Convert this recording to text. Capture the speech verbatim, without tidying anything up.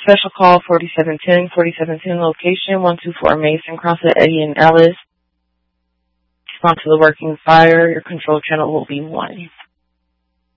Special call forty-seven ten, forty-seven ten location, one two four Mason, cross at Eddie and Ellis. Respond to the working fire. Your control channel will be one.